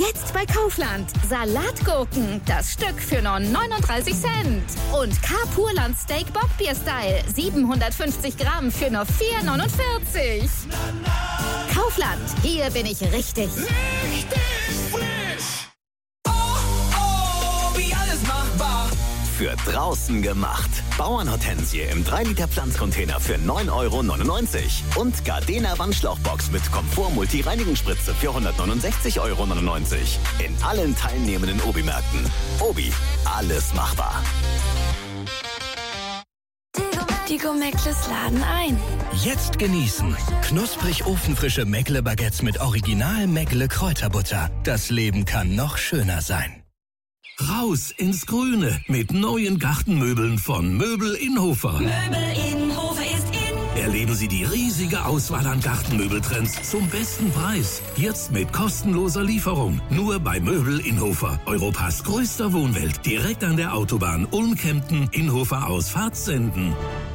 Jetzt bei Kaufland. Salatgurken, das Stück für nur 39 Cent. Und K-Purland Steak Bockbier-Style, 750 Gramm für nur 4,49. Kaufland, hier bin ich richtig. Richtig frisch. Oh, wie alles machbar. Für draußen gemacht. Bauernhortensie im 3-Liter Pflanzcontainer für 9,99 € und Gardena Wandschlauchbox mit Komfort-Multi-Reinigungsspritze für 169,99 € in allen teilnehmenden Obi-Märkten. Obi, alles machbar. Die Gomeckles laden ein. Jetzt genießen. Knusprig ofenfrische Meckle-Baguettes mit Original Meckle-Kräuterbutter. Das Leben kann noch schöner sein. Raus ins Grüne mit neuen Gartenmöbeln von Möbel Inhofer. Möbel Inhofer ist in. Erleben Sie die riesige Auswahl an Gartenmöbeltrends zum besten Preis. Jetzt mit kostenloser Lieferung. Nur bei Möbel Inhofer. Europas größter Wohnwelt. Direkt an der Autobahn Ulm-Kempten, Inhofer Ausfahrt Senden.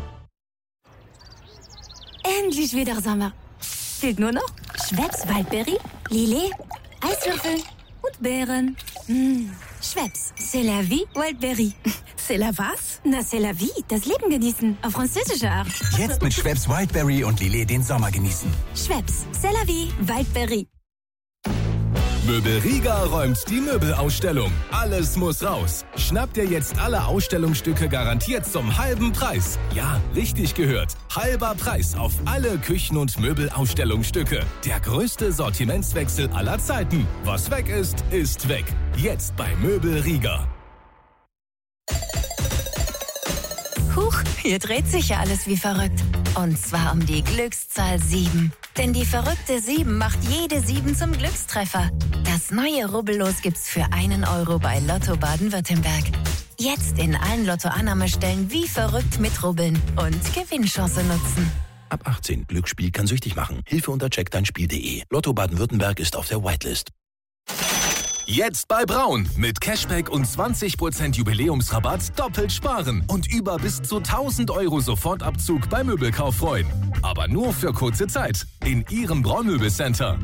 Endlich wieder Sommer. Fehlt nur noch Schweppes Waldbeere, Lillet, Eiswürfel und Beeren. Schweppes, c'est la vie, Wildberry. C'est la was? Na, c'est la vie, das Leben genießen, auf französische Art. Jetzt mit Schweppes Wildberry und Lillet den Sommer genießen. Schweppes, c'est la vie, Wildberry. Möbel Riga räumt die Möbelausstellung. Alles muss raus. Schnappt ihr jetzt alle Ausstellungsstücke garantiert zum halben Preis. Ja, richtig gehört. Halber Preis auf alle Küchen- und Möbelausstellungsstücke. Der größte Sortimentswechsel aller Zeiten. Was weg ist, ist weg. Jetzt bei Möbel Riga. Huch, hier dreht sich ja alles wie verrückt. Und zwar um die Glückszahl 7. Denn die verrückte 7 macht jede 7 zum Glückstreffer. Das neue Rubbellos gibt's für 1 € bei Lotto Baden-Württemberg. Jetzt in allen Lotto-Annahmestellen wie verrückt mitrubbeln und Gewinnchance nutzen. Ab 18. Glücksspiel kann süchtig machen. Hilfe unter checkdeinspiel.de. Lotto Baden-Württemberg ist auf der Whitelist. Jetzt bei Braun. Mit Cashback und 20% Jubiläumsrabatt doppelt sparen. Und über bis zu 1.000 € Sofortabzug bei Möbelkauf freuen. Aber nur für kurze Zeit. In Ihrem Braun-Möbelcenter.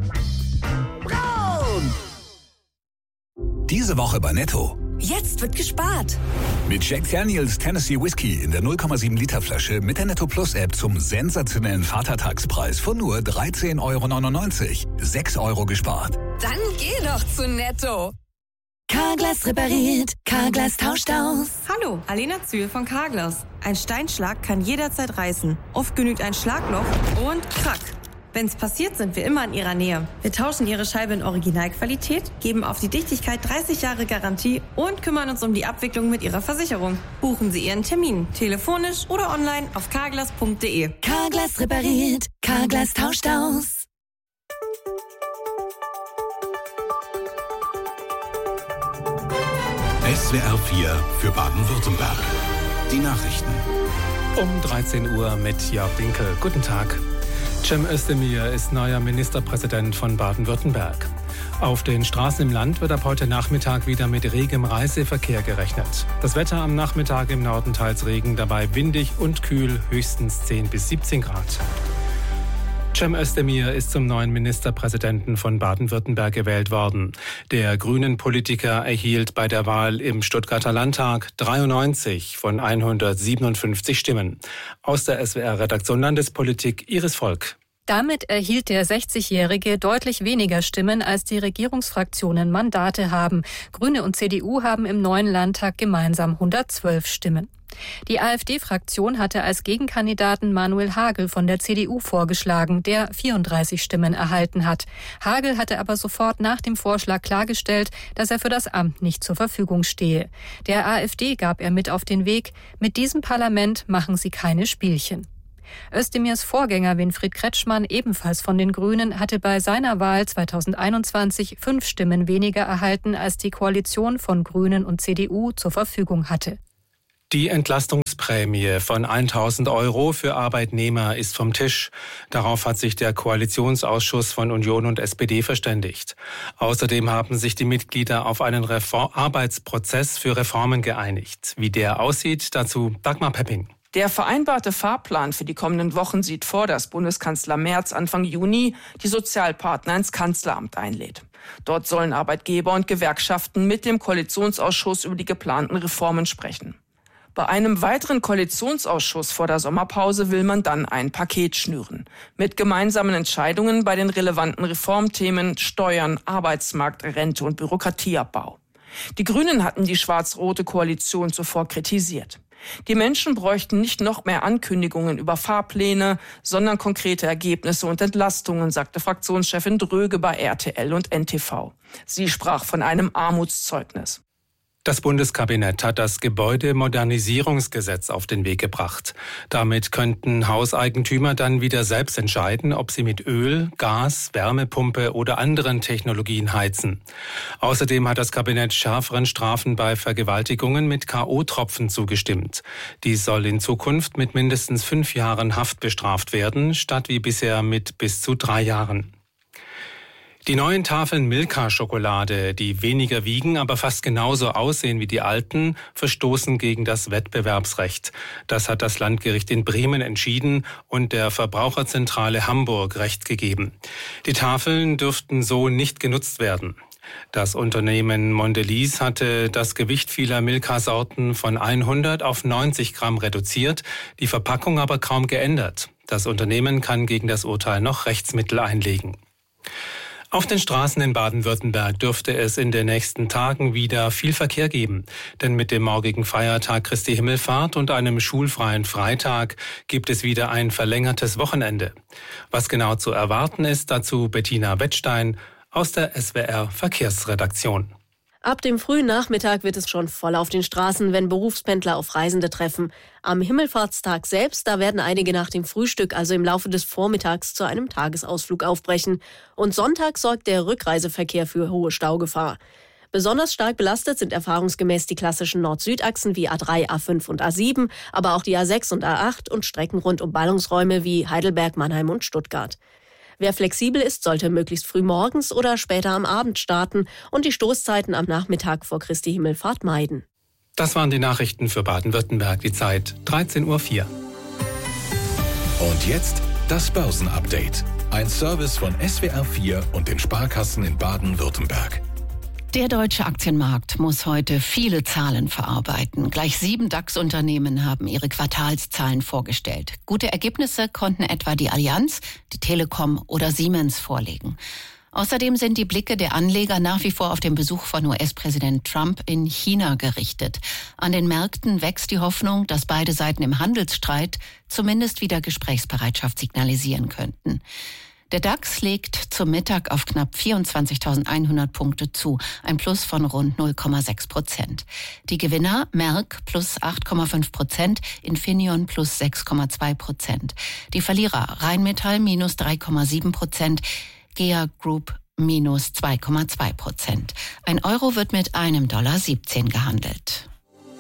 Braun! Diese Woche bei Netto. Jetzt wird gespart. Mit Jack Daniels Tennessee Whiskey in der 0,7 Liter Flasche mit der Netto Plus App zum sensationellen Vatertagspreis von nur 13,99 €. 6 € gespart. Dann geh doch zu Netto. Carglass repariert, Carglass tauscht aus. Hallo, Alena Zühl von Carglass. Ein Steinschlag kann jederzeit reißen. Oft genügt ein Schlagloch und krack. Wenn's passiert, sind wir immer in Ihrer Nähe. Wir tauschen Ihre Scheibe in Originalqualität, geben auf die Dichtigkeit 30 Jahre Garantie und kümmern uns um die Abwicklung mit Ihrer Versicherung. Buchen Sie Ihren Termin, telefonisch oder online auf carglass.de. Carglass repariert, Carglass tauscht aus. SWR 4 für Baden-Württemberg. Die Nachrichten. Um 13 Uhr mit Jörg Dinkel. Guten Tag. Cem Özdemir ist neuer Ministerpräsident von Baden-Württemberg. Auf den Straßen im Land wird ab heute Nachmittag wieder mit regem Reiseverkehr gerechnet. Das Wetter am Nachmittag im Norden teils Regen, dabei windig und kühl, höchstens 10 bis 17 Grad. Cem Özdemir ist zum neuen Ministerpräsidenten von Baden-Württemberg gewählt worden. Der Grünen-Politiker erhielt bei der Wahl im Stuttgarter Landtag 93 von 157 Stimmen. Aus der SWR-Redaktion Landespolitik Iris Volk. Damit erhielt der 60-Jährige deutlich weniger Stimmen, als die Regierungsfraktionen Mandate haben. Grüne und CDU haben im neuen Landtag gemeinsam 112 Stimmen. Die AfD-Fraktion hatte als Gegenkandidaten Manuel Hagel von der CDU vorgeschlagen, der 34 Stimmen erhalten hat. Hagel hatte aber sofort nach dem Vorschlag klargestellt, dass er für das Amt nicht zur Verfügung stehe. Der AfD gab er mit auf den Weg: Mit diesem Parlament machen Sie keine Spielchen. Özdemirs Vorgänger Winfried Kretschmann, ebenfalls von den Grünen, hatte bei seiner Wahl 2021 5 Stimmen weniger erhalten, als die Koalition von Grünen und CDU zur Verfügung hatte. Die Entlastungsprämie von 1.000 € für Arbeitnehmer ist vom Tisch. Darauf hat sich der Koalitionsausschuss von Union und SPD verständigt. Außerdem haben sich die Mitglieder auf einen Arbeitsprozess für Reformen geeinigt. Wie der aussieht, dazu Dagmar Pepping. Der vereinbarte Fahrplan für die kommenden Wochen sieht vor, dass Bundeskanzler Merz Anfang Juni die Sozialpartner ins Kanzleramt einlädt. Dort sollen Arbeitgeber und Gewerkschaften mit dem Koalitionsausschuss über die geplanten Reformen sprechen. Bei einem weiteren Koalitionsausschuss vor der Sommerpause will man dann ein Paket schnüren. Mit gemeinsamen Entscheidungen bei den relevanten Reformthemen Steuern, Arbeitsmarkt, Rente und Bürokratieabbau. Die Grünen hatten die schwarz-rote Koalition zuvor kritisiert. Die Menschen bräuchten nicht noch mehr Ankündigungen über Fahrpläne, sondern konkrete Ergebnisse und Entlastungen, sagte Fraktionschefin Dröge bei RTL und NTV. Sie sprach von einem Armutszeugnis. Das Bundeskabinett hat das Gebäudemodernisierungsgesetz auf den Weg gebracht. Damit könnten Hauseigentümer dann wieder selbst entscheiden, ob sie mit Öl, Gas, Wärmepumpe oder anderen Technologien heizen. Außerdem hat das Kabinett schärferen Strafen bei Vergewaltigungen mit K.O.-Tropfen zugestimmt. Dies soll in Zukunft mit mindestens 5 Jahren Haft bestraft werden, statt wie bisher mit bis zu 3 Jahren. Die neuen Tafeln Milka-Schokolade, die weniger wiegen, aber fast genauso aussehen wie die alten, verstoßen gegen das Wettbewerbsrecht. Das hat das Landgericht in Bremen entschieden und der Verbraucherzentrale Hamburg Recht gegeben. Die Tafeln dürften so nicht genutzt werden. Das Unternehmen Mondelez hatte das Gewicht vieler Milka-Sorten von 100 auf 90 Gramm reduziert, die Verpackung aber kaum geändert. Das Unternehmen kann gegen das Urteil noch Rechtsmittel einlegen. Auf den Straßen in Baden-Württemberg dürfte es in den nächsten Tagen wieder viel Verkehr geben. Denn mit dem morgigen Feiertag Christi Himmelfahrt und einem schulfreien Freitag gibt es wieder ein verlängertes Wochenende. Was genau zu erwarten ist, dazu Bettina Wettstein aus der SWR Verkehrsredaktion. Ab dem frühen Nachmittag wird es schon voll auf den Straßen, wenn Berufspendler auf Reisende treffen. Am Himmelfahrtstag selbst, da werden einige nach dem Frühstück, also im Laufe des Vormittags, zu einem Tagesausflug aufbrechen. Und Sonntag sorgt der Rückreiseverkehr für hohe Staugefahr. Besonders stark belastet sind erfahrungsgemäß die klassischen Nord-Süd-Achsen wie A3, A5 und A7, aber auch die A6 und A8 und Strecken rund um Ballungsräume wie Heidelberg, Mannheim und Stuttgart. Wer flexibel ist, sollte möglichst früh morgens oder später am Abend starten und die Stoßzeiten am Nachmittag vor Christi Himmelfahrt meiden. Das waren die Nachrichten für Baden-Württemberg. Die Zeit 13:04 Uhr. Und jetzt das Börsenupdate. Ein Service von SWR4 und den Sparkassen in Baden-Württemberg. Der deutsche Aktienmarkt muss heute viele Zahlen verarbeiten. Gleich 7 DAX-Unternehmen haben ihre Quartalszahlen vorgestellt. Gute Ergebnisse konnten etwa die Allianz, die Telekom oder Siemens vorlegen. Außerdem sind die Blicke der Anleger nach wie vor auf den Besuch von US-Präsident Trump in China gerichtet. An den Märkten wächst die Hoffnung, dass beide Seiten im Handelsstreit zumindest wieder Gesprächsbereitschaft signalisieren könnten. Der DAX legt zum Mittag auf knapp 24.100 Punkte zu, ein Plus von rund 0,6%. Die Gewinner Merck plus 8,5%, Infineon plus 6,2%. Die Verlierer Rheinmetall minus 3,7%, GEA Group minus 2,2%. Ein Euro wird mit $1,17 gehandelt.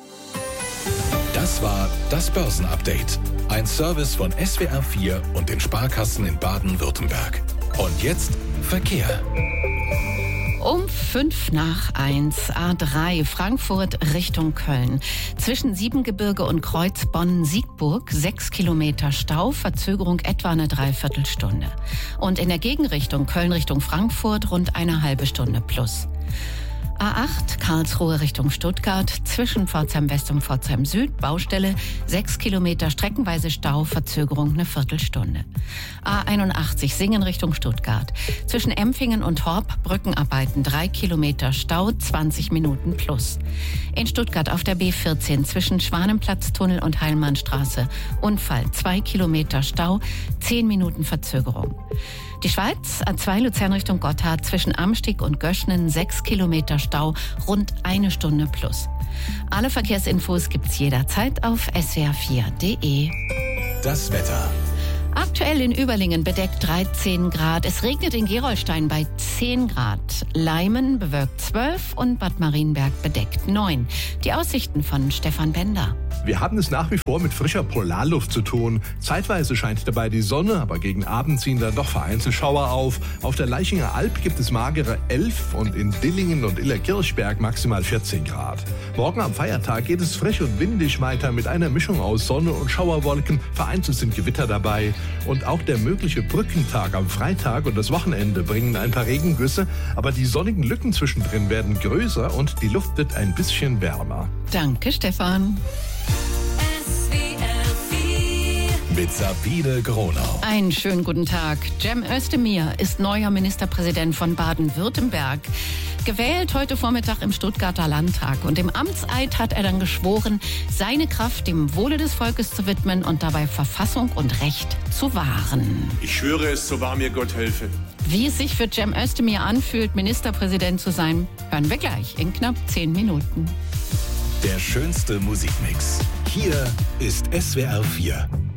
Das war das Börsenupdate. Ein Service von SWR4 und den Sparkassen in Baden-Württemberg. Und jetzt Verkehr. Um 1:05 A3 Frankfurt Richtung Köln. Zwischen Siebengebirge und Kreuz Bonn-Siegburg 6 Kilometer Stau, Verzögerung etwa eine Dreiviertelstunde. Und in der Gegenrichtung Köln Richtung Frankfurt rund eine halbe Stunde plus. A8 Karlsruhe Richtung Stuttgart, zwischen Pforzheim West und Pforzheim Süd, Baustelle, 6 Kilometer streckenweise Stau, Verzögerung eine Viertelstunde. A81 Singen Richtung Stuttgart, zwischen Empfingen und Horb, Brückenarbeiten, 3 Kilometer Stau, 20 Minuten plus. In Stuttgart auf der B14 zwischen Schwanenplatztunnel und Heilmannstraße, Unfall, 2 Kilometer Stau, 10 Minuten Verzögerung. Die Schweiz, A2 Luzern Richtung Gotthard, zwischen Amstig und Göschnen 6 Kilometer Stau, rund eine Stunde plus. Alle Verkehrsinfos gibt's jederzeit auf swr4.de. Das Wetter. Aktuell in Überlingen bedeckt 13 Grad. Es regnet in Gerolstein bei 10 Grad. Leimen bewölkt 12 und Bad Marienberg bedeckt 9. Die Aussichten von Stefan Bender. Wir haben es nach wie vor mit frischer Polarluft zu tun. Zeitweise scheint dabei die Sonne, aber gegen Abend ziehen dann doch vereinzelt Schauer auf. Auf der Laichinger Alb gibt es magere 11 und in Dillingen und Illerkirchberg maximal 14 Grad. Morgen am Feiertag geht es frisch und windig weiter mit einer Mischung aus Sonne und Schauerwolken. Vereinzelt sind Gewitter dabei. Und auch der mögliche Brückentag am Freitag und das Wochenende bringen ein paar Regengüsse. Aber die sonnigen Lücken zwischendrin werden größer und die Luft wird ein bisschen wärmer. Danke, Stefan. Mit Sabine Gronau. Einen schönen guten Tag. Cem Özdemir ist neuer Ministerpräsident von Baden-Württemberg. Gewählt heute Vormittag im Stuttgarter Landtag. Und im Amtseid hat er dann geschworen, seine Kraft dem Wohle des Volkes zu widmen und dabei Verfassung und Recht zu wahren. Ich schwöre es, so wahr mir Gott helfe. Wie es sich für Cem Özdemir anfühlt, Ministerpräsident zu sein, hören wir gleich in knapp 10 Minuten. Der schönste Musikmix. Hier ist SWR 4.